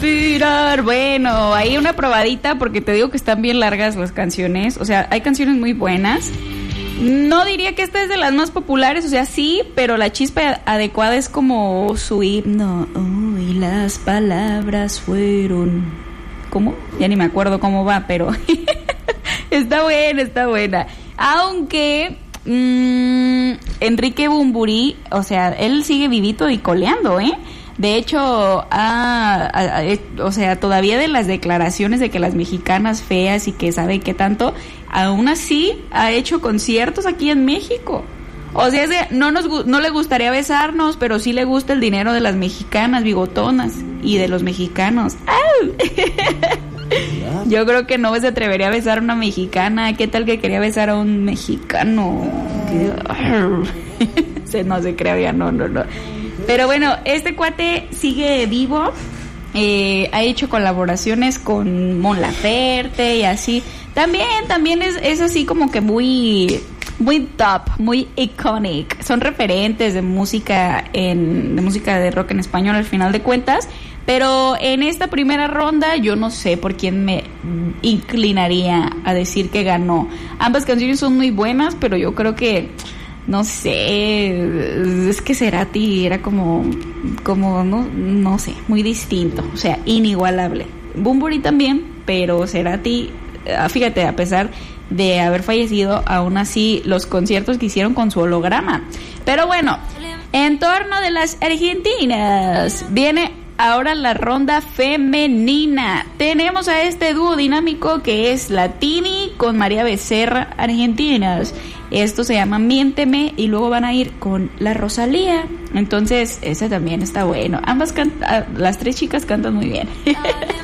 respirar. Bueno, ahí una probadita porque te digo que están bien largas las canciones. O sea, hay canciones muy buenas. No diría que esta es de las más populares, o sea, sí, pero la chispa adecuada es como su himno. Y las palabras fueron... ¿Cómo? Ya ni me acuerdo cómo va, pero está buena. Aunque Enrique Bunbury, o sea, él sigue vivito y coleando, ¿eh? De hecho, o sea, todavía de las declaraciones de que las mexicanas feas y que sabe qué tanto, aún así ha hecho conciertos aquí en México. O sea, no le gustaría besarnos, pero sí le gusta el dinero de las mexicanas bigotonas y de los mexicanos. ¡Au! Yo creo que no se atrevería a besar a una mexicana. ¿Qué tal que quería besar a un mexicano? No se crea ya, no. Pero bueno, este cuate sigue vivo. Ha hecho colaboraciones con Mon Laferte y así. También es así como que muy top, muy iconic. Son referentes de música de rock en español al final de cuentas. Pero en esta primera ronda yo no sé por quién me inclinaría a decir que ganó. Ambas canciones son muy buenas, pero yo creo que no sé, es que Cerati era como no sé, muy distinto, o sea, inigualable. Bunbury también, pero Cerati, fíjate, a pesar de haber fallecido, aún así los conciertos que hicieron con su holograma. Pero bueno, en torno de las argentinas, viene ahora la ronda femenina. Tenemos a este dúo dinámico que es la Tini con María Becerra, argentinas. Esto se llama Miénteme y luego van a ir con la Rosalía. Entonces, ese también está bueno. Las tres chicas cantan muy bien.